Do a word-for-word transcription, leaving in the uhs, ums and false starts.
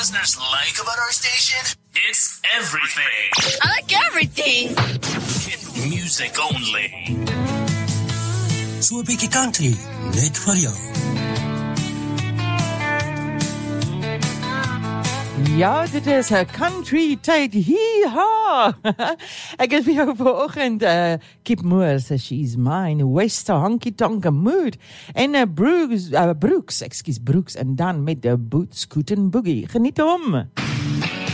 listeners like about our station? It's everything. I like everything. Hit music only. So 'n bietjie country, net vir jou. Ja, dit is 'n country tyd. Hee-ha! Ek het vir jou vanoggend uh, Kip Moore se She's Mine, West Honky Tonk Mood en uh, Brooks, uh, Brooks, ekskuus Brooks en dan met de Boots Scootin' Boogie. Geniet hom.